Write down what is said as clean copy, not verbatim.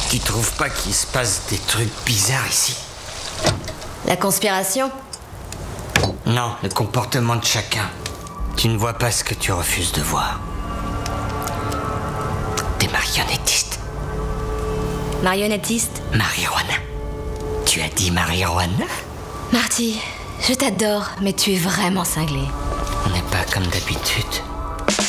Tu trouves pas qu'il se passe des trucs bizarres ici? La conspiration? Non, le comportement de chacun. Tu ne vois pas ce que tu refuses de voir. T'es marionnettiste. Marionnettiste? Marijuana. Tu as dit marijuana? Marty, je t'adore, mais tu es vraiment cinglé. On n'est pas comme d'habitude.